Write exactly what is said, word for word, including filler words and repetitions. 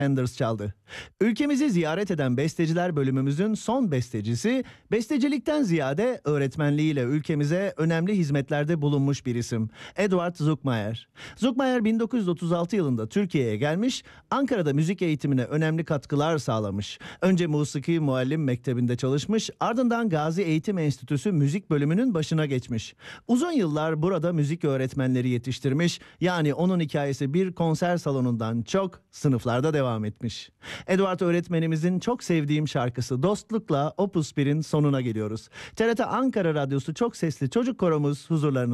Sanders çaldı. Ülkemizi ziyaret eden besteciler bölümümüzün son bestecisi, bestecilikten ziyade öğretmenliğiyle ülkemize önemli hizmetlerde bulunmuş bir isim. Eduard Zuckmayer. Zuckmayer bin dokuz yüz otuz altı yılında Türkiye'ye gelmiş, Ankara'da müzik eğitimine önemli katkılar sağlamış. Önce Musiki Muallim Mektebi'nde çalışmış, ardından Gazi Eğitim Enstitüsü müzik bölümünün başına geçmiş. Uzun yıllar burada müzik öğretmenleri yetiştirmiş, yani onun hikayesi bir konser salonundan çok sınıflarda devam etmiş. Eduard öğretmenimizin çok sevdiğim şarkısı Dostluk'la Opus birin sonuna geliyoruz. T R T Ankara Radyosu Çok Sesli Çocuk Koromuz huzurlarınızda.